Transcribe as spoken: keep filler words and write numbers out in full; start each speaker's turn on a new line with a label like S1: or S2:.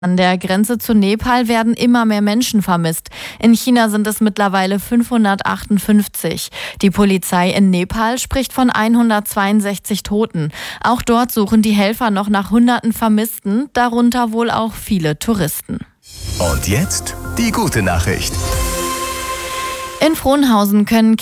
S1: An der Grenze zu Nepal werden immer mehr Menschen vermisst. In China sind es mittlerweile fünfhundertachtundfünfzig. Die Polizei in Nepal spricht von hundertzweiundsechzig Toten. Auch dort suchen die Helfer noch nach Hunderten Vermissten, darunter wohl auch viele Touristen.
S2: Und jetzt die gute Nachricht.
S1: In Frohnhausen können